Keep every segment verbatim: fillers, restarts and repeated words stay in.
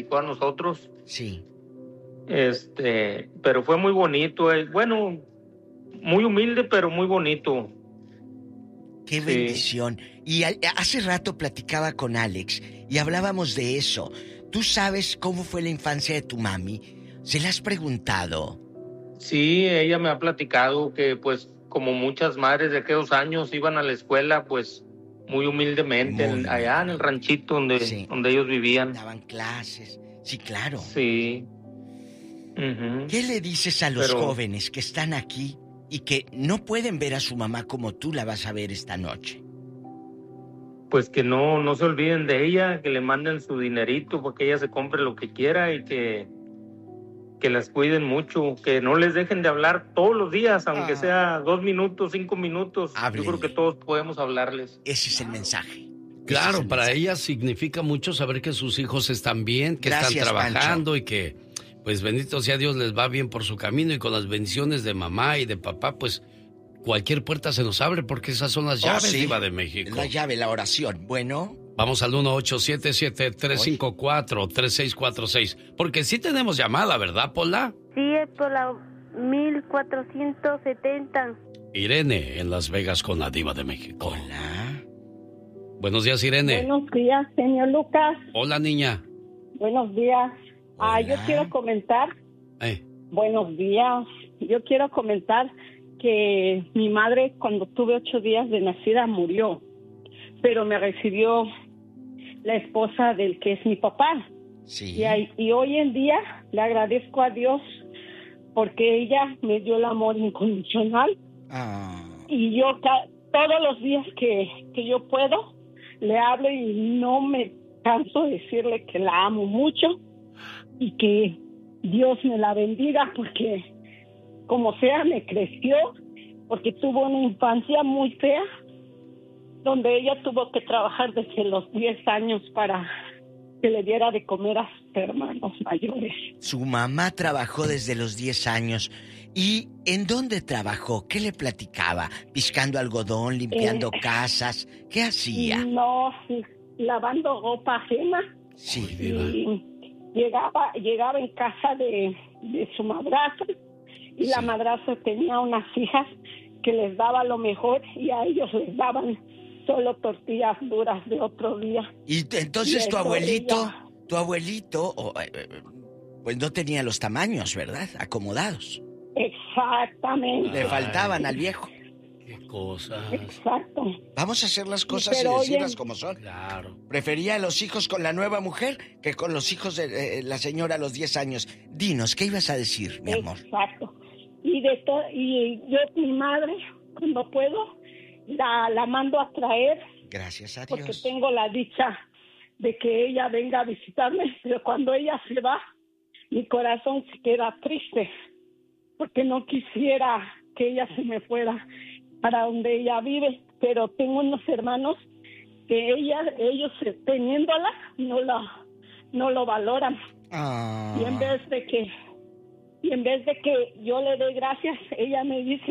dedicó a nosotros. Sí. Este, pero fue muy bonito, eh, bueno, muy humilde, pero muy bonito. Qué Sí. bendición. Y a- hace rato platicaba con Alex y hablábamos de eso. ¿Tú sabes cómo fue la infancia de tu mami? ¿Se la has preguntado? Sí, ella me ha platicado que pues como muchas madres de aquellos años iban a la escuela pues muy humildemente, Muy en- allá en el humildemente. ranchito donde, Sí. donde ellos vivían. Daban clases. Sí, claro. Sí. Ujú. ¿Qué le dices a los Pero jóvenes que están aquí y que no pueden ver a su mamá como tú la vas a ver esta noche? pues que no, no se olviden de ella, que le manden su dinerito para que ella se compre lo que quiera y que, que las cuiden mucho, que no les dejen de hablar todos los días, aunque Ah. sea dos minutos, cinco minutos. Háblenle. Yo creo que todos podemos hablarles. Ese es el mensaje. Claro, Ese es el para mensaje. ella significa mucho saber que sus hijos están bien, que Gracias, están trabajando Pancho. y que, pues bendito sea Dios, les va bien por su camino y con las bendiciones de mamá y de papá, pues cualquier puerta se nos abre porque esas son las Oh, llaves, sí. Diva de México. La llave, la oración. Bueno. Vamos al uno ocho siete siete, tres cinco cuatro, tres seis cuatro seis. Porque sí tenemos llamada, ¿verdad, Pola? Sí, es por la mil cuatrocientos setenta. Irene, en Las Vegas con la Diva de México. Hola. Buenos días, Irene. Buenos días, señor Lucas. Hola, niña. Buenos días. Ah, yo Hola. quiero comentar. Eh, Buenos días. Yo quiero comentar que mi madre, cuando tuve ocho días de nacida, murió. Pero me recibió la esposa del que es mi papá. Sí. Y, ahí- y hoy en día le agradezco a Dios porque ella me dio el amor incondicional. Ah. Y yo ca- todos los días que, que yo puedo, le hablo y no me canso de decirle que la amo mucho y que Dios me la bendiga porque como sea me creció, porque tuvo una infancia muy fea, donde ella tuvo que trabajar desde los diez años para que le diera de comer a sus hermanos mayores. Su mamá trabajó desde los diez años. ¿Y en dónde trabajó? ¿Qué le platicaba? ¿Piscando algodón, limpiando Eh, casas? ¿Qué hacía? No, sí, lavando ropa ajena. Sí. Y llegaba llegaba en casa de, de su madrastra y Sí. la madrastra tenía unas hijas que les daba lo mejor y a ellos les daban solo tortillas duras de otro día. Y t- entonces Y tu eso abuelito, ella- tu abuelito, oh, eh, eh, pues no tenía los tamaños, ¿verdad? Acomodados. Exactamente. Le faltaban al viejo. qué cosas. Exacto. Vamos a hacer las cosas pero y oye- decirlas como son. Claro. Prefería a los hijos con la nueva mujer que con los hijos de eh, la señora a los diez años. Dinos, ¿qué ibas a decir, mi amor? Exacto. Y de to y yo, mi madre, cuando puedo, la, la mando a traer Gracias a porque Dios. tengo la dicha de que ella venga a visitarme, pero cuando ella se va, mi corazón se queda triste, porque no quisiera que ella se me fuera para donde ella vive, pero tengo unos hermanos que ella, ellos eh, teniéndola, no la, no lo valoran. Ah. Y en vez de que, y en vez de que yo le dé gracias, ella me dice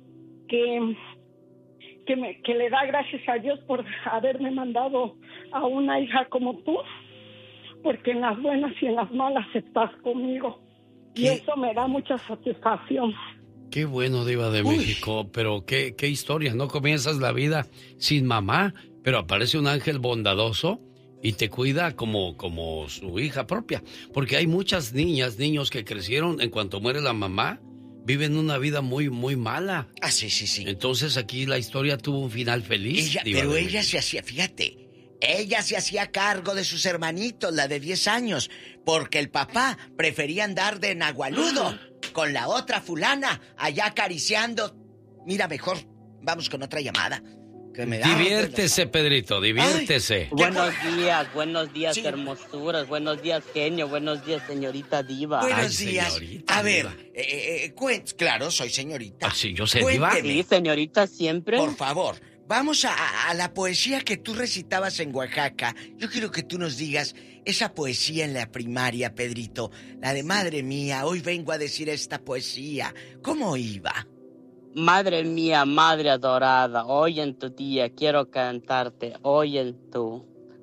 que que, me, que le da gracias a Dios por haberme mandado a una hija como tú, porque en las buenas y en las malas estás conmigo. Y ¿Qué? eso me da mucha satisfacción. Qué bueno, Diva de Uy. México, pero qué, qué historia, ¿no? Comienzas la vida sin mamá, pero aparece un ángel bondadoso y te cuida como, como su hija propia. Porque hay muchas niñas, niños que crecieron en cuanto muere la mamá, viven una vida muy, muy mala. Ah, sí, sí, sí. Entonces aquí la historia tuvo un final feliz. Ella, Diva pero de ella México. se hacía, fíjate, ella se hacía cargo de sus hermanitos, la de diez años, porque el papá prefería andar de nagualudo con la otra fulana allá acariciando. Mira, mejor vamos con otra llamada. Que me da- Diviértese, Pedrito, diviértese. Buenos días, buenos días, Sí. hermosuras, buenos días, genio, buenos días, señorita diva. Buenos Ay, días. señorita, A ver, diva. eh, eh, cuen- claro, soy señorita. Ah, sí, yo sé, diva. Cuénteme, Sí, señorita, siempre. por favor. Vamos a, a- a la poesía que tú recitabas en Oaxaca. Yo quiero que tú nos digas esa poesía en la primaria, Pedrito. La de madre mía, hoy vengo a decir esta poesía. ¿Cómo iba? Madre mía, madre adorada, hoy en tu día quiero cantarte, hoy en tu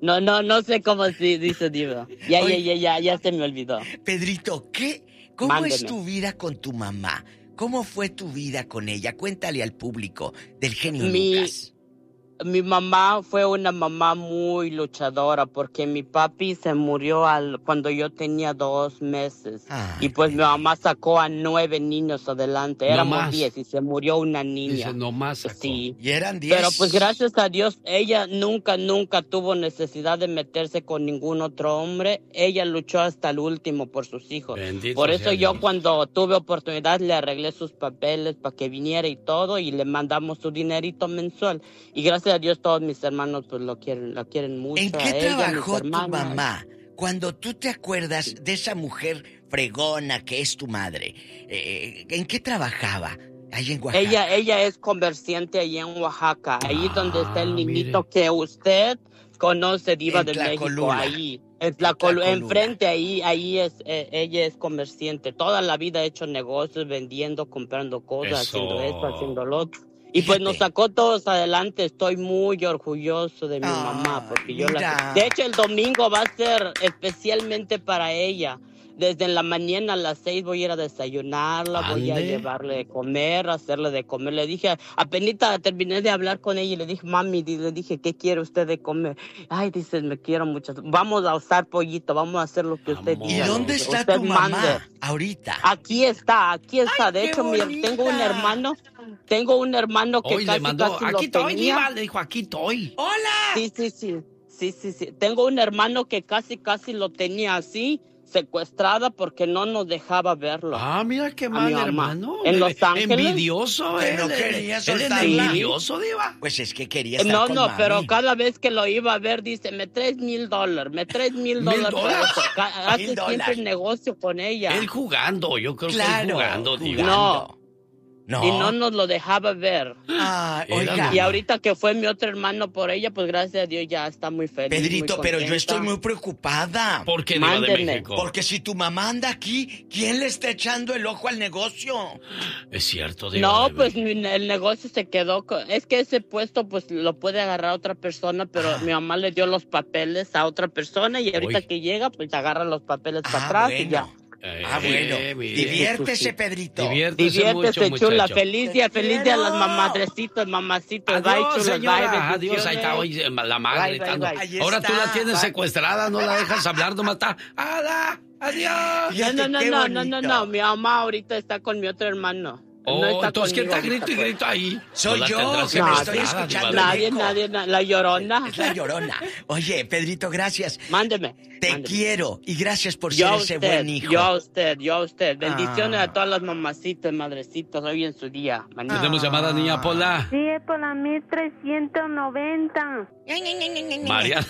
No, no, no sé cómo se dice, Diva. Ya, Oye, ya, ya, ya, ya se me olvidó. Pedrito, ¿qué? ¿Cómo Mándeme. es tu vida con tu mamá? ¿Cómo fue tu vida con ella? Cuéntale al público del genio Mi- Lucas. Mi mamá fue una mamá muy luchadora porque mi papi se murió al, cuando yo tenía dos meses. Ay, y pues mi bebé. mamá sacó a nueve niños adelante. No Éramos más. diez y se murió una niña. Dice, no más sacó. Sí. Y eran diez. Pero pues gracias a Dios, ella nunca, nunca tuvo necesidad de meterse con ningún otro hombre. Ella luchó hasta el último por sus hijos. Bendito Por eso sea yo Dios. cuando tuve oportunidad le arreglé sus papeles para que viniera y todo y le mandamos su dinerito mensual. Y gracias a Dios todos mis hermanos pues lo quieren, la quieren mucho. ¿En a qué ella, trabajó mis tu hermanas. mamá? Cuando tú te acuerdas de esa mujer fregona que es tu madre, eh, ¿en qué trabajaba? Ahí en Oaxaca. Ella, ella es comerciante allí en Oaxaca, ahí Ah, donde está el niñito mire. que usted conoce, Diva En de México, Tlacolula. ahí. En En Tlacol- Tlacolula. enfrente ahí, ahí es, eh, ella es comerciante. Toda la vida ha hecho negocios, vendiendo, comprando cosas, Eso. haciendo esto, haciendo lo otro. Y pues Fíjate. nos sacó todos adelante. Estoy muy orgulloso de mi Ah, mamá, porque yo mira. la... De hecho, el domingo va a ser especialmente para ella. Desde en la mañana a las seis voy a ir a desayunarla, voy a Ande. llevarle de comer, hacerle de comer. Le dije, apenas terminé de hablar con ella y le dije, mami, di- le dije, ¿qué quiere usted de comer? Ay, dice, me quiero mucho. Vamos a usar pollito, vamos a hacer lo que usted Amor. ¿Y diga. dónde lo que está usted tu mamá mande. ahorita? Aquí está, aquí está. Ay, de qué hecho, mi- bonita. tengo un hermano, tengo un hermano que Hoy casi, le mandó, casi aquí lo estoy, tenía. Diva, le dijo, aquí estoy. ¡Hola! Sí, sí, sí, sí, sí, sí. Tengo un hermano que casi, casi lo tenía así, secuestrada porque no nos dejaba verlo. Ah, mira qué A mal, mi mamá. En En Los Ángeles. Envidioso, Que él. no él- quería él es soltarla. envidioso, Diva. Pues es que quería estar No, con no, mami. pero cada vez que lo iba a ver, dice, me traes mil dólares, me traes mil ¿Mil dólares. por dólares? eso". Ca- Hace Mil siempre dólares. negocio con ella. Él jugando, yo creo que él Claro, jugando, Diva. jugando. No. Y no nos lo dejaba ver. Ah, Era oiga. nomás. Y ahorita que fue mi otro hermano por ella, pues gracias a Dios ya está muy feliz. Pedrito, muy pero yo contenta. estoy muy preocupada. ¿Por qué, Diva de Mándenme. México? Porque si tu mamá anda aquí, ¿quién le está echando el ojo al negocio? Es cierto, Diva No, de pues México. mi- el negocio se quedó. con- Es que ese puesto, pues lo puede agarrar otra persona, pero Ah. mi mamá le dio los papeles a otra persona y ahorita Uy. que llega, pues agarra los papeles para Ah, atrás y bueno. ya. Ah, bueno. Eh, mire. Diviértese, Pedrito. Diviértese, Diviértese, mucho, chula. muchacho. Feliz día, Te feliz día a las quiero. mamadrecitas, mamacitas. Adiós, Bye, chulas, señora. bye, Adiós, ahí bendiciones. está hoy eh, la madre Bye, bye, gritando. bye. Ahí Ahora tú está. la tienes Bye. secuestrada, no la dejas hablar, nomás está. ¡Ada! ¡Adiós! No, Fíjate no, no, qué no, no, no, bonito. no. Mi mamá ahorita está con mi otro hermano. Oh, no está entonces, ¿quién conmigo está grito y ahorita, grito ahí? Soy la yo, tendrás que me No, estoy secuestrada, escuchando. Diva de Nadie, México. nadie, na- la llorona. Es la llorona. Oye, Pedrito, gracias. Mándeme. Te mándeme. quiero y gracias por Yo ser a ese usted, buen hijo. yo a usted, yo a usted. Bendiciones Ah. a todas las mamacitas, madrecitas, hoy en su día. Manita. Tenemos llamada, niña Pola. Sí, es por la mil trescientos noventa. María.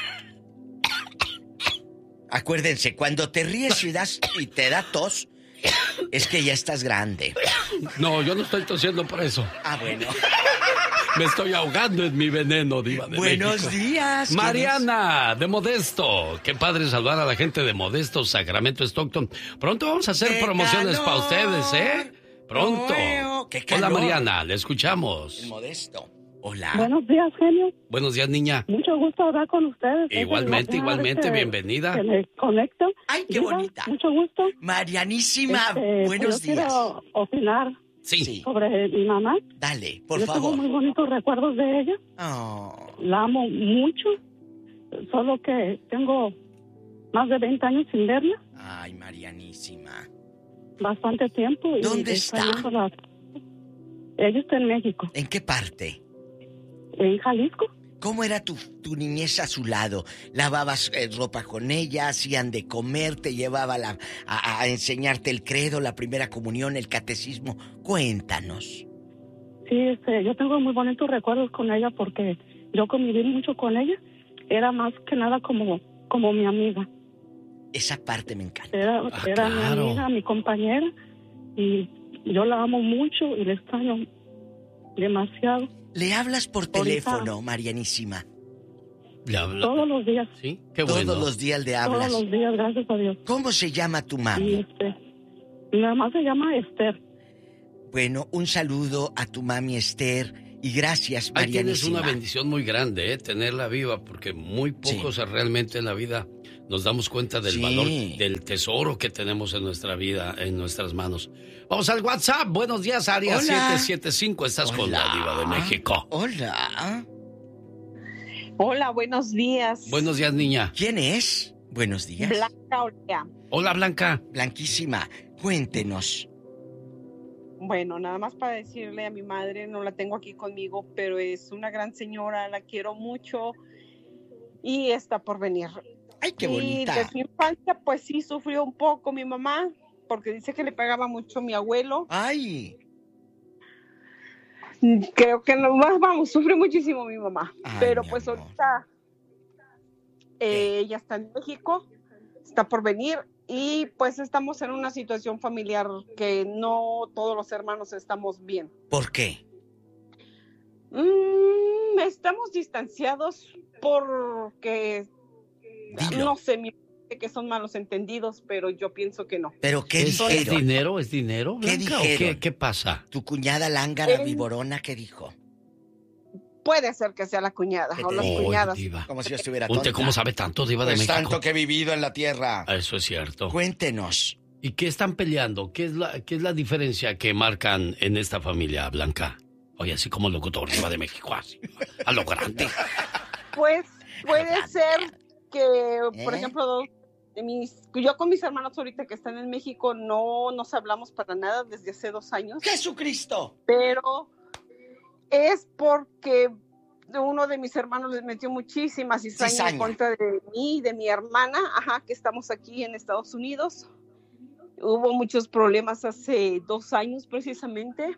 Acuérdense, cuando te ríes y, das, y te da tos, es que ya estás grande. No, yo no estoy tosiendo por eso. Ah, bueno. Me estoy ahogando en mi veneno, Diva de Buenos México. días. ¿quién Mariana, de Modesto. Qué padre saludar a la gente de Modesto, Sacramento, Stockton. Pronto vamos a hacer ¡Qué promociones calor! para ustedes, ¿eh? Pronto. Oeo, ¡qué Hola, calor! Mariana, le es? escuchamos. El Modesto. Hola. Buenos días, genio. Buenos días, niña. Mucho gusto hablar con ustedes. Igualmente, Es la igualmente, primera vez que- bienvenida. que me conecto. Ay, qué Diva, bonita. Mucho gusto. Marianísima, Este, buenos yo días. quiero opinar Sí. Sí. sobre mi mamá. Dale, por yo favor. tengo muy bonitos recuerdos de ella. Oh. La amo mucho. Solo que tengo más de veinte años sin verla. Ay, Marianísima. Bastante tiempo. y ¿Dónde está? extrañándola. Ella está en México. ¿En qué parte? En Jalisco. ¿Cómo era tu, tu niñez a su lado? ¿Lavabas eh, ropa con ella? ¿Hacían de comer? ¿Te llevaba la, a, a enseñarte el credo, la primera comunión, el catecismo? Cuéntanos. Sí, este, yo tengo muy bonitos recuerdos con ella porque yo conviví mucho con ella. Era más que nada como, como mi amiga. Esa parte me encanta. Era, Ah, era mi claro. amiga, mi compañera. Y yo la amo mucho y la extraño demasiado. ¿Le hablas por Ahorita- teléfono, Marianísima? ¿Le hablo? Todos los días. Sí, qué Todos bueno. los días le Todos hablas. los días, gracias a Dios. ¿Cómo se llama tu Y mami? este, mi mamá se llama Esther. Bueno, un saludo a tu mami Esther Y gracias, Ahí tienes Marianísima. una bendición muy grande, ¿eh? Tenerla viva, porque muy pocos Sí. realmente en la vida nos damos cuenta del Sí. valor, del tesoro que tenemos en nuestra vida, en nuestras manos. Vamos al WhatsApp. Buenos días, Área Hola. siete siete cinco. Estás con la Hola. Diva de México. Hola. Hola, buenos días. Buenos días, niña. ¿Quién es? Buenos días. Blanca Olea. Hola, Blanca. Blanquísima, cuéntenos. Bueno, nada más para decirle a mi madre, no la tengo aquí conmigo, pero es una gran señora, la quiero mucho y está por venir. Ay, qué Y bonita. de su infancia, pues sí, sufrió un poco mi mamá, porque dice que le pegaba mucho mi abuelo. Ay. Creo que no, vamos, sufre muchísimo mi mamá. Ay, pero mi pues amor. ahorita eh, ¿Qué? ella está en México, está por venir y pues estamos en una situación familiar que no todos los hermanos estamos bien. ¿Por qué? Mm, estamos distanciados porque, Dilo. no sé, mi que son malos entendidos, pero yo pienso que no. ¿Pero qué ¿Es, ¿Es dijeron? dinero? ¿Es dinero, ¿Qué Blanca? ¿O dijeron? qué, qué pasa? Tu cuñada lángara, Eh, viborona, ¿qué dijo? Puede ser que sea la cuñada ¿Qué o te las digo? Oye, cuñadas. Diva. Como si yo estuviera ¿Usted tonta. cómo sabe tanto, Diva de Pues México? tanto que he vivido en la tierra. Eso es cierto. Cuéntenos. ¿Y qué están peleando? ¿Qué es la, qué es la diferencia que marcan en esta familia, Blanca? Oye, así como locutor Diva de México, así, a lo grande. Pues puede ser que, por ¿Eh? ejemplo, dos de mis, yo con mis hermanos ahorita que están en México no nos hablamos para nada desde hace dos años, ¡Jesucristo! pero es porque uno de mis hermanos les metió muchísima cizaña Cizaña. en contra de mí y de mi hermana, ajá, que estamos aquí en Estados Unidos. Hubo muchos problemas hace dos años precisamente,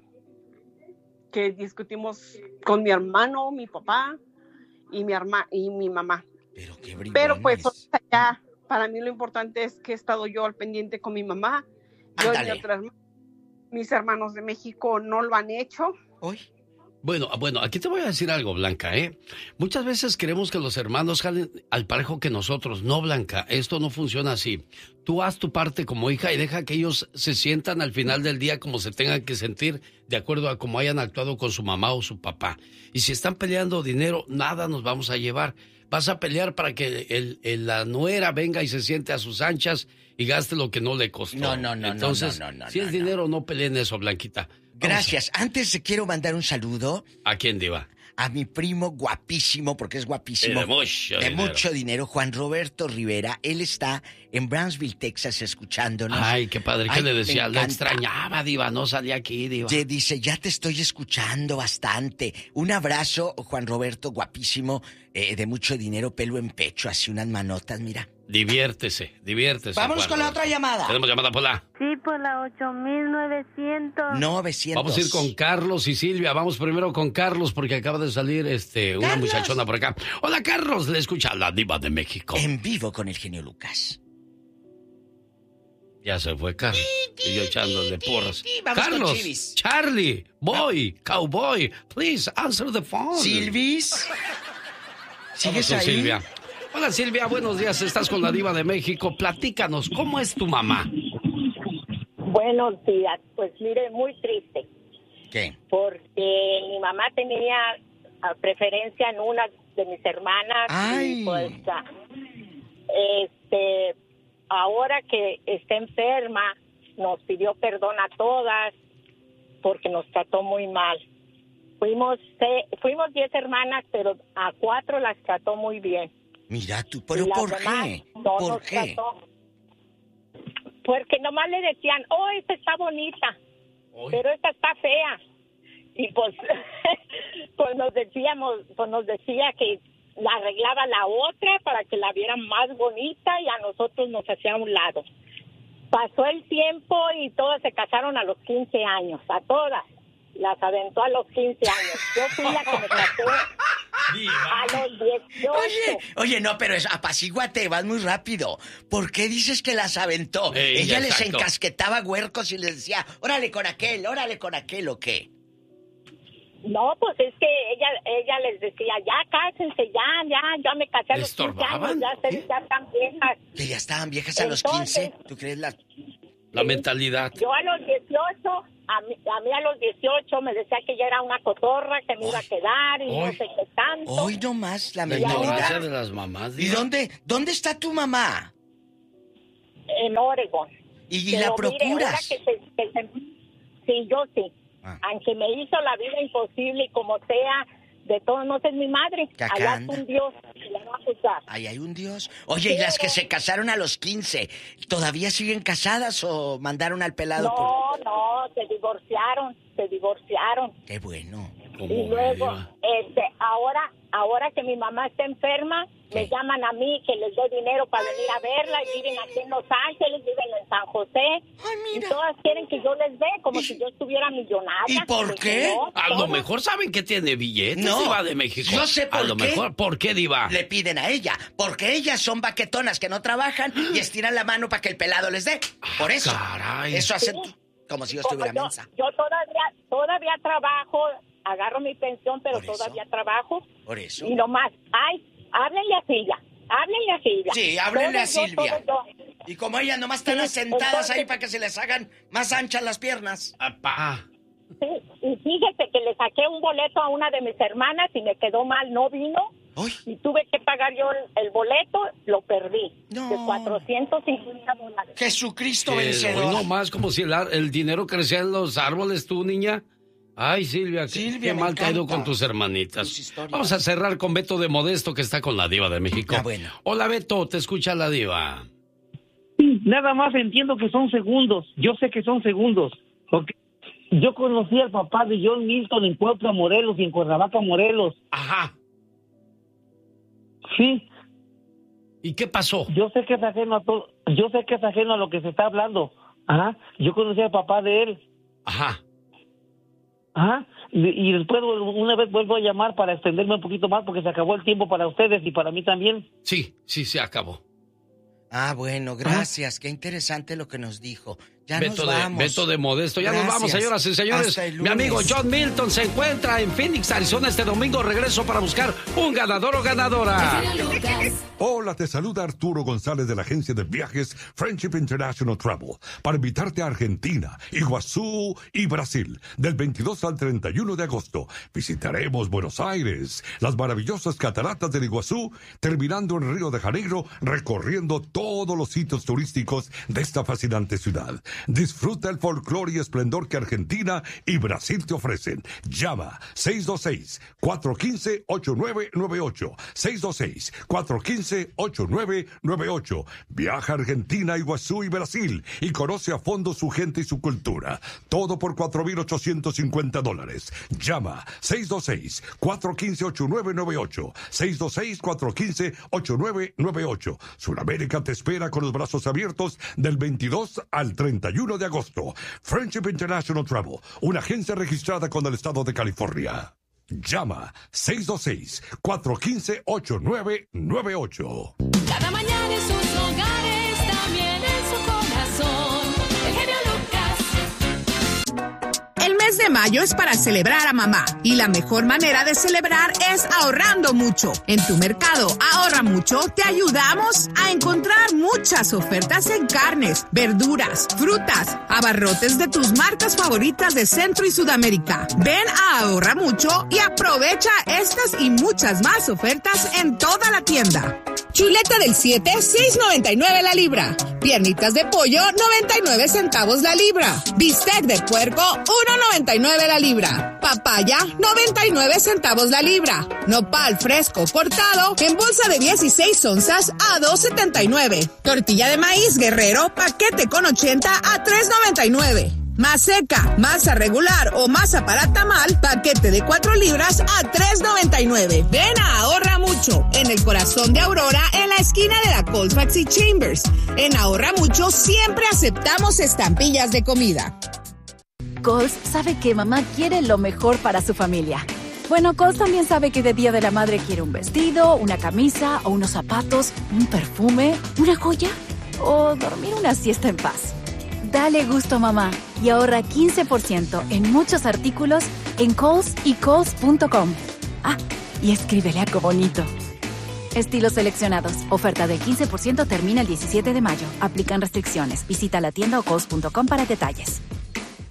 que discutimos con mi hermano, mi papá y mi herma, y mi mamá. Pero qué bribones. Pero pues ahorita ya, para mí lo importante es que he estado yo al pendiente con mi mamá. Yo y mi Ándale. otra hermana. Mis hermanos de México no lo han hecho. Hoy. Bueno, bueno, aquí te voy a decir algo, Blanca, ¿eh? Muchas veces queremos que los hermanos jalen al parejo que nosotros. No, Blanca, esto no funciona así. Tú haz tu parte como hija y deja que ellos se sientan al final del día como se tengan que sentir de acuerdo a cómo hayan actuado con su mamá o su papá. Y si están peleando dinero, nada nos vamos a llevar. Vas a pelear para que el, el- la nuera venga y se siente a sus anchas y gaste lo que no le costó. No, no, no, no, Entonces, no, no, no, si es no, dinero, no peleen eso, Blanquita. Vamos Gracias. Antes te quiero mandar un saludo ¿A, ¿A quién, Diva? a mi primo guapísimo, porque es guapísimo. Eh, de mucho de dinero. mucho dinero, Juan Roberto Rivera. Él está en Brownsville, Texas, escuchándonos. Ay, qué padre. ¿Qué Ay, le me decía? La encanta. extrañaba, Diva. No salía aquí, Diva. Ye- Dice, ya te estoy escuchando bastante. Un abrazo, Juan Roberto, guapísimo, eh, de mucho dinero, pelo en pecho, así unas manotas, mira. Diviértese, diviértese. Vámonos Juan con la Roberto. otra llamada. Tenemos llamada por la. Sí, por la ocho mil novecientos. novecientos. Vamos a ir con Carlos y Silvia. Vamos primero con Carlos porque acaba de salir este una ¡Carlos! muchachona por acá. Hola, Carlos. Le escucha la Diva de México. En vivo con el genio Lucas. Ya se fue Carlos. Y yo echándole porras. Vamos con Carlos, Chivis. Charlie, Boy, Cowboy, please answer the phone. Silvis. Vamos ¿Sigues con ahí? Silvia. Hola, Silvia. Buenos días. Estás con la Diva de México. Platícanos, ¿cómo es tu mamá? Buenos días. Pues mire, muy triste, ¿Qué? porque mi mamá tenía ah, preferencia en una de mis hermanas. Ay. Y pues, ah, este, ahora que está enferma, nos pidió perdón a todas porque nos trató muy mal. Fuimos, eh, fuimos diez hermanas, pero a cuatro las trató muy bien. Mira tú, Y pero las ¿por demás qué? no ¿Por nos qué? trató. Porque nomás le decían, oh, esta está bonita, pero esta está fea. Y pues, pues nos decíamos, pues nos decía que la arreglaba la otra para que la vieran más bonita y a nosotros nos hacía a un lado. Pasó el tiempo y todas se casaron a los quince años, a todas. Las aventó a los quince años. Yo fui la que me casé a los dieciocho. Oye, oye, no, pero es apacíguate, vas muy rápido. ¿Por qué dices que las aventó? Ey, Ella les exacto. encasquetaba huercos y les decía, órale con aquel, órale con aquel, ¿o qué? No, pues es que ella ella les decía, ya cásense, ya, ya, ya me casé a ¿Le los quince años, estorbaban? ya, ¿Qué? se, ya están viejas. Que ya estaban viejas a los Entonces- quince. ¿Tú crees la...? La mentalidad. Yo a los dieciocho a mí, a mí a los dieciocho me decía que ya era una cotorra, que me Oy. iba a quedar y Oy. no sé qué tanto. Hoy no más la La ignorancia mentalidad. de las mamás. ¿Y Diva. dónde, dónde está tu mamá? En Oregon. ¿Y, y Pero la mire, ahora procuras? que se- que se- sí, yo sí. Ah. Aunque me hizo la vida imposible y como sea, de todos modos es mi madre. Que acá Allá anda. es un Dios que la va a juzgar. Ahí hay un Dios. Oye, ¿y las que se casaron a los quince, todavía siguen casadas o mandaron al pelado? por- No, no, se divorciaron, se divorciaron. Qué bueno. ¿Cómo Y ve, luego, Diva? este, ahora, ahora que mi mamá está enferma, ¿Qué? me llaman a mí que les doy dinero para venir a verla y viven aquí en Los Ángeles, viven en San José. Ay, Y mira. todas quieren que yo les dé como si yo estuviera millonaria. ¿Y por Pues, qué? no, A lo todas. mejor saben que tiene billetes, No, Diva de México. yo sé por A lo qué. mejor, ¿por qué, Diva? Le piden a ella, porque ellas son baquetonas que no trabajan y estiran la mano para que el pelado les dé. Por eso. caray. Eso hacen Sí. como si yo Como estuviera yo, mensa. yo todavía, todavía trabajo, agarro mi pensión, pero Por eso. todavía trabajo. Por eso. Y nomás, ay, háblenle a Silvia, háblenle a Silvia. Sí, háblenle a Todo yo, Silvia. todo yo. Y como ellas nomás están Sí, sentadas entonces- ahí para que se les hagan más anchas las piernas. Apá. Sí, y fíjese que le saqué un boleto a una de mis hermanas y me quedó mal, no vino. ¡Ay! Y tuve que pagar yo el, el boleto, lo perdí. No. De cuatrocientos cincuenta dólares. Jesucristo Eh, vencedor. hoy no más, como si el, ar- el dinero crecía en los árboles, tú, niña. Ay, Silvia, qué- Silvia, qué me mal te ha ido encanta con tus hermanitas. tus historias. Vamos a cerrar con Beto de Modesto, que está con la Diva de México. Ah, bueno. Hola, Beto, te escucha la Diva. Sí, nada más entiendo que son segundos. Yo sé que son segundos. Porque yo conocí al papá de John Milton en Puebla, Morelos y en Cuernavaca, Morelos. Ajá. Sí, ¿Y qué pasó? yo sé que es ajeno a todo. Yo sé que es ajeno a lo que se está hablando. Ajá. Yo conocí al papá de él. Ajá. Ajá. Y, y después una vez vuelvo a llamar para extenderme un poquito más porque se acabó el tiempo para ustedes y para mí también. Sí, sí, se acabó. Ah, bueno, gracias. Qué interesante lo que nos dijo. Ya Beto nos de, vamos. Beto de Modesto. Ya nos Gracias. vamos, señoras y señores. Hasta el Mi lunes. amigo John Milton se encuentra en Phoenix, Arizona este domingo. Regreso para buscar un ganador o ganadora. Hola, te saluda Arturo González de la agencia de viajes Friendship International Travel para invitarte a Argentina, Iguazú y Brasil del veintidós al treinta y uno de agosto. Visitaremos Buenos Aires, las maravillosas cataratas del Iguazú, terminando en Río de Janeiro, recorriendo todos los sitios turísticos de esta fascinante ciudad. Disfruta el folclore y esplendor que Argentina y Brasil te ofrecen. Llama seis dos seis, cuatro uno cinco, ocho nueve nueve ocho, seis dos seis, cuatro uno cinco, ocho nueve nueve ocho. Viaja a Argentina, Iguazú y Brasil y conoce a fondo su gente y su cultura. Todo por cuatro mil ochocientos cincuenta dólares. Llama seis dos seis, cuatro uno cinco, ocho nueve nueve ocho, seis dos seis, cuatro uno cinco, ocho nueve nueve ocho. Sudamérica te espera con los brazos abiertos del veintidós al treinta y uno de agosto. Friendship International Travel, una agencia registrada con el estado de California. Llama seis dos seis, cuatro uno cinco, ocho nueve nueve ocho. Cada mañana en sus hogares, también en su corazón. El genio Lucas. El mes de mayo es para celebrar a mamá y la mejor manera de celebrar es ahorrando mucho. En tu mercado Ahorra Mucho te ayudamos a encontrar muchas ofertas en carnes, verduras, frutas, abarrotes de tus marcas favoritas de Centro y Sudamérica. Ven a Ahorra Mucho y aprovecha estas y muchas más ofertas en toda la tienda. Chuleta del siete, seis noventa y nueve la libra. Piernitas de pollo, noventa y nueve centavos la libra. Bistec de puerco, uno noventa y nueve la libra. Papaya, noventa y nueve centavos la libra. Nopal fresco cortado en bolsa de dieciséis onzas a dos setenta y nueve. Tortilla de maíz Guerrero, paquete con ochenta a tres noventa y nueve. Maseca, masa regular o masa para tamal, paquete de cuatro libras a tres noventa y nueve. Ven a Ahorra Mucho, en el corazón de Aurora, en la esquina de la Colfax y Chambers. En Ahorra Mucho siempre aceptamos estampillas de comida. Coles sabe que mamá quiere lo mejor para su familia. Bueno, Coles también sabe que de Día de la Madre quiere un vestido, una camisa o unos zapatos, un perfume, una joya o dormir una siesta en paz. Dale gusto, mamá, y ahorra quince por ciento en muchos artículos en Kohl's y Kohl's punto com. Ah, y escríbele algo bonito. Estilos seleccionados. Oferta del quince por ciento termina el diecisiete de mayo. Aplican restricciones. Visita la tienda o Kohl's punto com para detalles.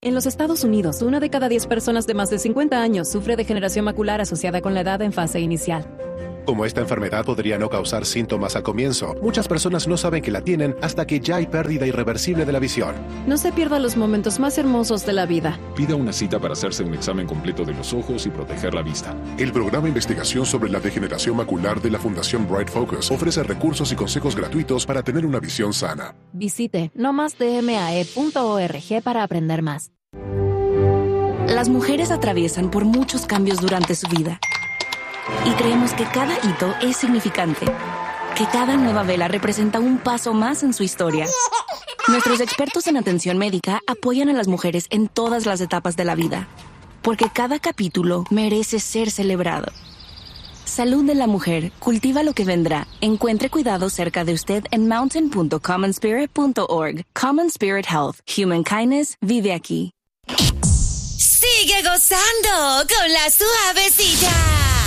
En los Estados Unidos, una de cada diez personas de más de cincuenta años sufre degeneración macular asociada con la edad en fase inicial. Como esta enfermedad podría no causar síntomas al comienzo, muchas personas no saben que la tienen hasta que ya hay pérdida irreversible de la visión. No se pierda los momentos más hermosos de la vida. Pida una cita para hacerse un examen completo de los ojos y proteger la vista. El programa de investigación sobre la degeneración macular de la Fundación Bright Focus ofrece recursos y consejos gratuitos para tener una visión sana. Visite no más d m a e punto org para aprender más. Las mujeres atraviesan por muchos cambios durante su vida. Y creemos que cada hito es significante, que cada nueva vela representa un paso más en su historia. Nuestros expertos en atención médica apoyan a las mujeres en todas las etapas de la vida, porque cada capítulo merece ser celebrado. Salud de la mujer, cultiva lo que vendrá. Encuentre cuidado cerca de usted en mountain punto common spirit punto org. Common Spirit Health. Human Kindness vive aquí. Sigue gozando con la suavecita.